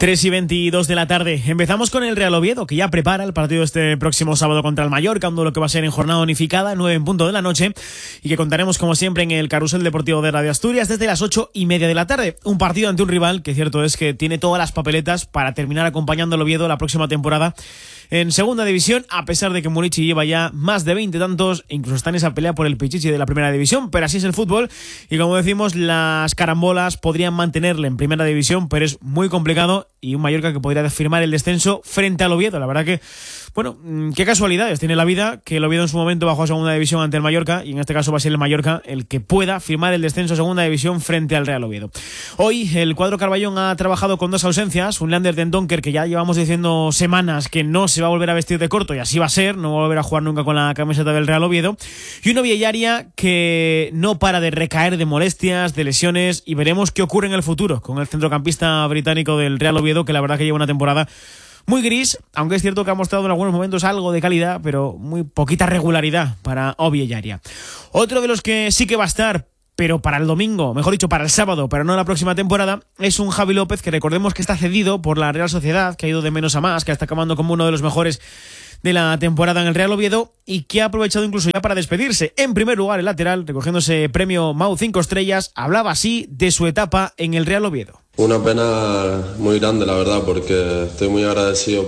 3:22 de la tarde. Empezamos con el Real Oviedo, que ya prepara el partido este próximo sábado contra el Mallorca, un duelo que va a ser en jornada unificada, 9 en punto de la noche, y que contaremos como siempre en el Carrusel Deportivo de Radio Asturias desde las 8:30 de la tarde. Un partido ante un rival que cierto es que tiene todas las papeletas para terminar acompañando al Oviedo la próxima temporada en segunda división, a pesar de que Murici lleva ya más de 20 tantos, e incluso está en esa pelea por el pichichi de la primera división, pero así es el fútbol, y como decimos, las carambolas podrían mantenerle en primera división, pero es muy complicado, y un Mallorca que podría firmar el descenso frente al Oviedo. La verdad que, bueno, qué casualidades tiene la vida, que el Oviedo en su momento bajó a segunda división ante el Mallorca, y en este caso va a ser el Mallorca el que pueda firmar el descenso a segunda división frente al Real Oviedo. Hoy el cuadro Carballón ha trabajado con dos ausencias, un Lander Den Donker que ya llevamos diciendo semanas que no se va a volver a vestir de corto, y así va a ser, no va a volver a jugar nunca con la camiseta del Real Oviedo, y una Villaria que no para de recaer de molestias, de lesiones, y veremos qué ocurre en el futuro con el centrocampista británico del Real Oviedo, que la verdad que lleva una temporada muy gris, aunque es cierto que ha mostrado en algunos momentos algo de calidad, pero muy poquita regularidad para Villaria. Otro de los que sí que va a estar, pero para el domingo, mejor dicho, para el sábado, pero no la próxima temporada, es un Javi López que recordemos que está cedido por la Real Sociedad, que ha ido de menos a más, que está acabando como uno de los mejores de la temporada en el Real Oviedo, y que ha aprovechado incluso ya para despedirse. En primer lugar, el lateral, recogiéndose premio Mau 5 estrellas, hablaba así de su etapa en el Real Oviedo. Una pena muy grande, la verdad, porque estoy muy agradecido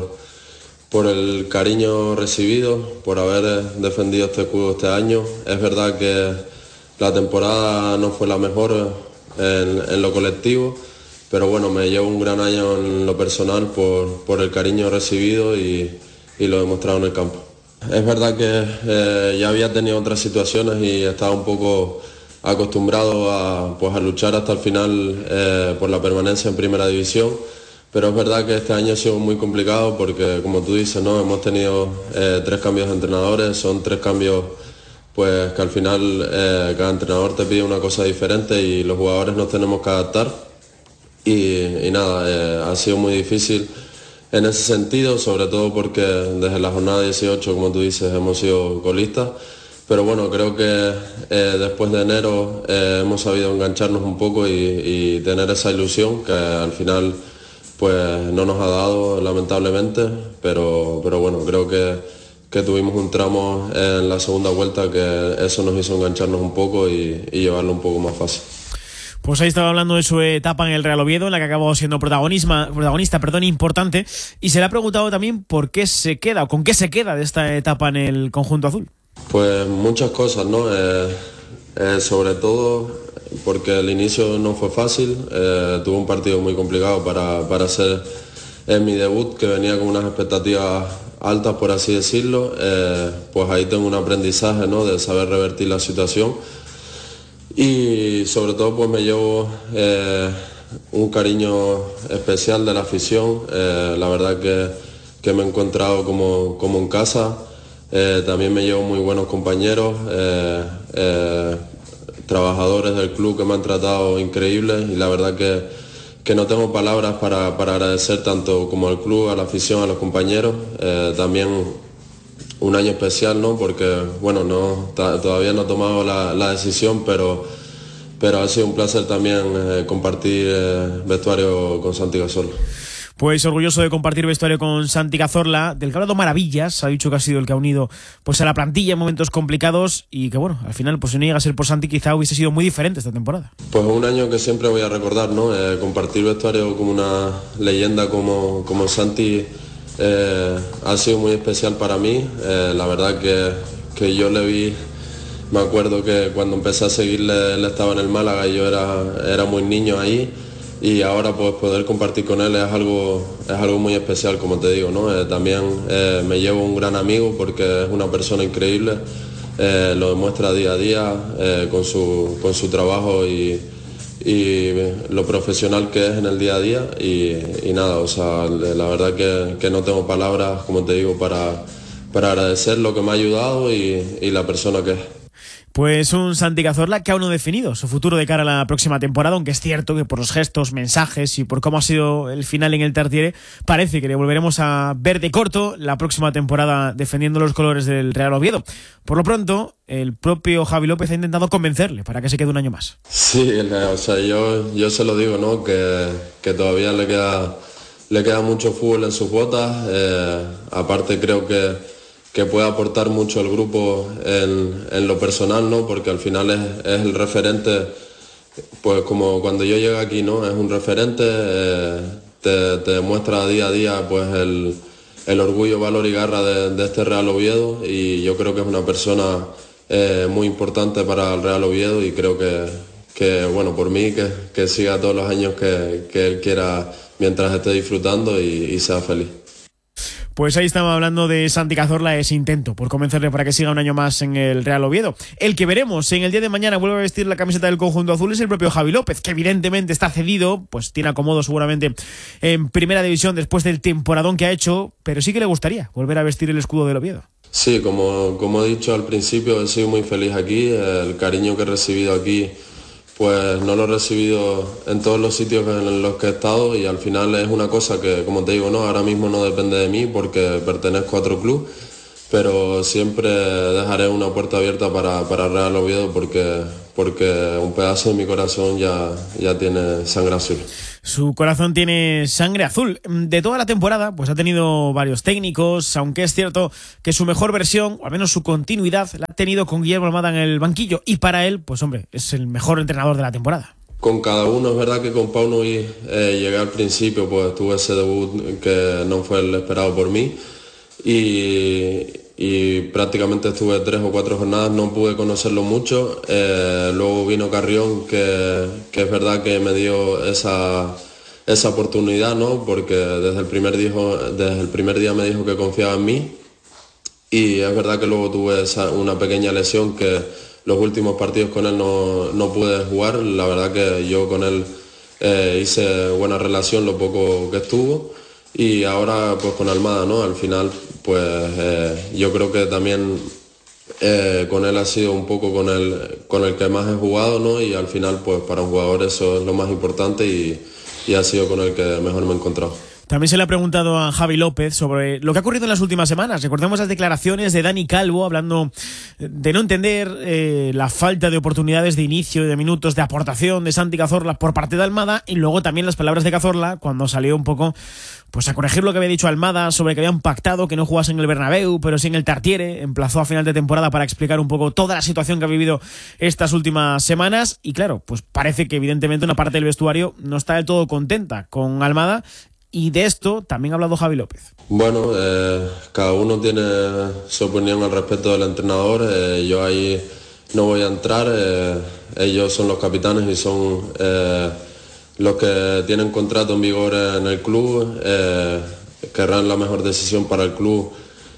por el cariño recibido, por haber defendido este club este año. Es verdad que la temporada no fue la mejor en lo colectivo, pero bueno, me llevo un gran año en lo personal por el cariño recibido y lo demostrado en el campo. Es verdad que ya había tenido otras situaciones y estaba un poco acostumbrado a luchar hasta el final por la permanencia en primera división, pero es verdad que este año ha sido muy complicado porque, como tú dices, ¿no? Hemos tenido 3 cambios de entrenadores, son 3 cambios pues que al final cada entrenador te pide una cosa diferente y los jugadores nos tenemos que adaptar y nada, ha sido muy difícil en ese sentido, sobre todo porque desde la jornada 18, como tú dices, hemos sido colistas, pero bueno, creo que después de enero hemos sabido engancharnos un poco y tener esa ilusión que al final pues no nos ha dado lamentablemente, pero bueno, creo que tuvimos un tramo en la segunda vuelta que eso nos hizo engancharnos un poco y llevarlo un poco más fácil. Pues ahí estaba hablando de su etapa en el Real Oviedo, en la que acabó siendo protagonista, importante, y se le ha preguntado también por qué se queda, o con qué se queda de esta etapa en el conjunto azul. Pues muchas cosas, ¿no? Sobre todo porque el inicio no fue fácil, tuve un partido muy complicado para hacer mi debut, que venía con unas expectativas altas, por así decirlo. Pues ahí tengo un aprendizaje, ¿no? De saber revertir la situación. Y sobre todo pues me llevo un cariño especial de la afición. La verdad que me he encontrado como en casa. También me llevo muy buenos compañeros, trabajadores del club que me han tratado increíbles, y la verdad que no tengo palabras para agradecer tanto como al club, a la afición, a los compañeros. También un año especial, ¿no? Porque bueno, todavía no he tomado la decisión, pero ha sido un placer también compartir vestuario con Santi Cazorla. Pues orgulloso de compartir vestuario con Santi Cazorla, del que ha hablado maravillas, ha dicho que ha sido el que ha unido pues a la plantilla en momentos complicados, y que bueno, al final pues si no llega a ser por Santi quizá hubiese sido muy diferente esta temporada. Pues un año que siempre voy a recordar, ¿no? Compartir vestuario con una leyenda como Santi ha sido muy especial para mí. La verdad que yo le vi, me acuerdo que cuando empecé a seguirle él estaba en el Málaga y yo era muy niño ahí, y ahora pues poder compartir con él es algo muy especial, como te digo, ¿no? También me llevo un gran amigo porque es una persona increíble, lo demuestra día a día con su trabajo y lo profesional que es en el día a día, y nada, o sea, la verdad que no tengo palabras, como te digo, para agradecer lo que me ha ayudado y la persona que es. Pues un Santi Cazorla que aún no ha definido su futuro de cara a la próxima temporada, aunque es cierto que por los gestos, mensajes y por cómo ha sido el final en el Tartiere, parece que le volveremos a ver de corto la próxima temporada defendiendo los colores del Real Oviedo. Por lo pronto, el propio Javi López ha intentado convencerle para que se quede un año más. Sí, o sea, yo se lo digo, ¿no? Que todavía le queda mucho fútbol en sus botas. Aparte creo que puede aportar mucho al grupo en lo personal, ¿no? Porque al final es el referente, pues como cuando yo llegué aquí, ¿no? Es un referente, te demuestra día a día pues el orgullo, valor y garra de este Real Oviedo, y yo creo que es una persona muy importante para el Real Oviedo, y creo que bueno, por mí que siga todos los años que él quiera mientras esté disfrutando y sea feliz. Pues ahí estamos hablando de Santi Cazorla, ese intento por convencerle para que siga un año más en el Real Oviedo. El que veremos en el día de mañana vuelve a vestir la camiseta del conjunto azul es el propio Javi López, que evidentemente está cedido, pues tiene acomodo seguramente en primera división después del temporadón que ha hecho, pero sí que le gustaría volver a vestir el escudo del Oviedo. Sí, como he dicho al principio, he sido muy feliz aquí. El cariño que he recibido aquí, pues no lo he recibido en todos los sitios en los que he estado, y al final es una cosa que, como te digo, no, ahora mismo no depende de mí porque pertenezco a otro club, pero siempre dejaré una puerta abierta para Real Oviedo porque un pedazo de mi corazón ya tiene sangre azul. Su corazón tiene sangre azul. De toda la temporada, pues ha tenido varios técnicos, aunque es cierto que su mejor versión, o al menos su continuidad, la ha tenido con Guillermo Almada en el banquillo, y para él, pues hombre, es el mejor entrenador de la temporada. Con cada uno, es verdad que con Paunovic llegué al principio, pues tuve ese debut que no fue el esperado por mí, y prácticamente estuve 3 o 4 jornadas, no pude conocerlo mucho. Luego vino Carrión, que es verdad que me dio esa oportunidad, ¿no? Porque desde el primer día me dijo que confiaba en mí, y es verdad que luego tuve una pequeña lesión que los últimos partidos con él no pude jugar. La verdad que yo con él hice buena relación lo poco que estuvo, y ahora pues con Almada, ¿no? Al final pues yo creo que también con él ha sido un poco con el que más he jugado, ¿no? Y al final pues para un jugador eso es lo más importante, y ha sido con el que mejor me he encontrado. También se le ha preguntado a Javi López sobre lo que ha ocurrido en las últimas semanas. Recordemos las declaraciones de Dani Calvo hablando de no entender la falta de oportunidades de inicio y de minutos de aportación de Santi Cazorla por parte de Almada, y luego también las palabras de Cazorla cuando salió un poco pues a corregir lo que había dicho Almada sobre que habían pactado que no jugase en el Bernabéu pero sí en el Tartiere. Emplazó a final de temporada para explicar un poco toda la situación que ha vivido estas últimas semanas, y claro, pues parece que evidentemente una parte del vestuario no está del todo contenta con Almada. Y de esto también ha hablado Javi López. Bueno, cada uno tiene su opinión al respecto del entrenador. Yo ahí no voy a entrar. Ellos son los capitanes y son los que tienen contrato en vigor en el club. Querrán la mejor decisión para el club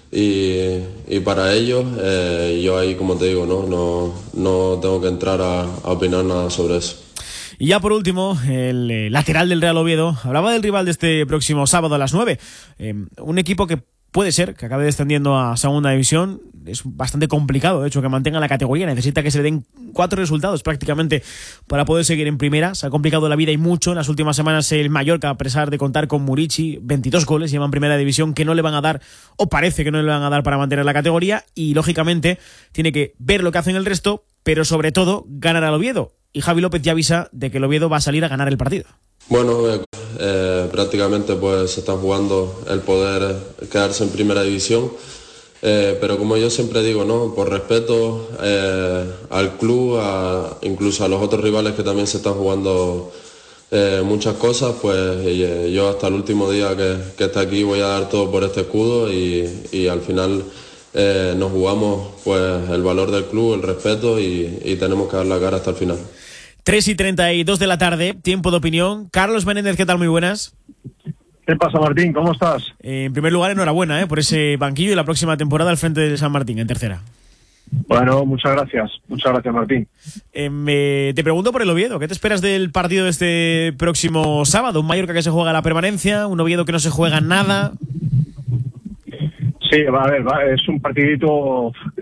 y para ellos. Yo ahí, como te digo, no tengo que entrar a opinar nada sobre eso. Y ya por último, el lateral del Real Oviedo hablaba del rival de este próximo sábado a las 9. Un equipo que puede ser que acabe descendiendo a segunda división. Es bastante complicado, de hecho, que mantenga la categoría. Necesita que se le den 4 resultados prácticamente para poder seguir en primera. Se ha complicado la vida y mucho. En las últimas semanas el Mallorca, a pesar de contar con Murici, 22 goles, lleva en primera división, que no le van a dar, o parece que no le van a dar, para mantener la categoría. Y lógicamente tiene que ver lo que hacen el resto, pero sobre todo ganar al Oviedo. Y Javi López ya avisa de que el Oviedo va a salir a ganar el partido. Bueno, prácticamente pues se están jugando el poder quedarse en primera división, pero como yo siempre digo, ¿no? Por respeto al club, incluso a los otros rivales que también se están jugando muchas cosas, pues yo hasta el último día que esté aquí voy a dar todo por este escudo, y al final nos jugamos pues el valor del club, el respeto, y tenemos que dar la cara hasta el final. 3:32 de la tarde, tiempo de opinión. Carlos Menéndez, ¿qué tal? Muy buenas. ¿Qué pasa, Martín? ¿Cómo estás? En primer lugar, enhorabuena por ese banquillo y la próxima temporada al frente del San Martín, en tercera. Bueno, muchas gracias, Martín. Te pregunto por el Oviedo. ¿Qué te esperas del partido de este próximo sábado? Un Mallorca que se juega la permanencia, un Oviedo que no se juega nada. Sí, a ver, es un partidito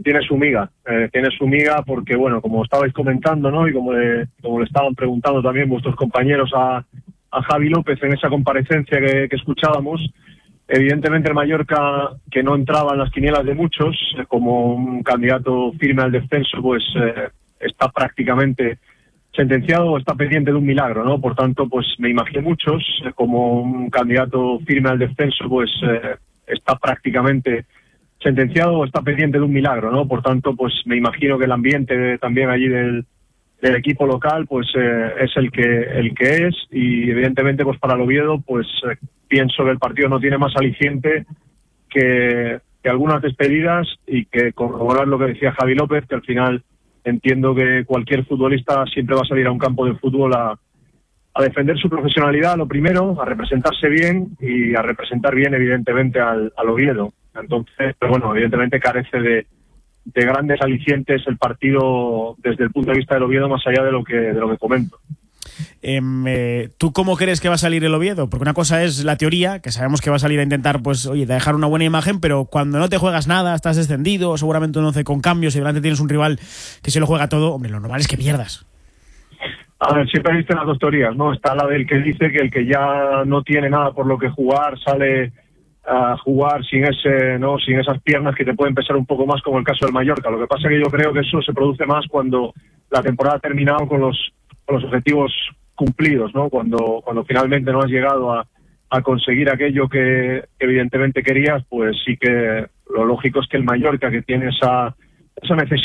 tiene su miga, porque, bueno, como estabais comentando, ¿no? Y como le estaban preguntando también vuestros compañeros a Javi López en esa comparecencia que escuchábamos, evidentemente el Mallorca, que no entraba en las quinielas de muchos, como un candidato firme al descenso, pues está prácticamente sentenciado o está pendiente de un milagro, ¿no? Por tanto, pues me imagino muchos, como un candidato firme al descenso, pues está prácticamente sentenciado o está pendiente de un milagro, ¿no? Por tanto, pues me imagino que el ambiente también allí del equipo local, pues es el que es, y evidentemente, pues para el Oviedo, pues pienso que el partido no tiene más aliciente que algunas despedidas y que corroborar lo que decía Javi López, que al final entiendo que cualquier futbolista siempre va a salir a un campo de fútbol a defender su profesionalidad, lo primero, a representarse bien y a representar bien, evidentemente, al Oviedo. Entonces, pero bueno, evidentemente carece de grandes alicientes el partido desde el punto de vista del Oviedo, más allá de lo que comento. ¿Tú cómo crees que va a salir el Oviedo? Porque una cosa es la teoría, que sabemos que va a salir a intentar, pues, oye, dejar una buena imagen, pero cuando no te juegas nada, estás descendido, seguramente un 11 con cambios y delante tienes un rival que se lo juega todo, hombre, lo normal es que pierdas. A ver, siempre existen las dos teorías, ¿no? Está la del que dice que el que ya no tiene nada por lo que jugar sale a jugar sin esas piernas que te pueden pesar un poco más, como el caso del Mallorca. Lo que pasa es que yo creo que eso se produce más cuando la temporada ha terminado con los objetivos cumplidos, ¿no? Cuando finalmente no has llegado a conseguir aquello que evidentemente querías, pues sí que lo lógico es que el Mallorca, que tiene esa necesidad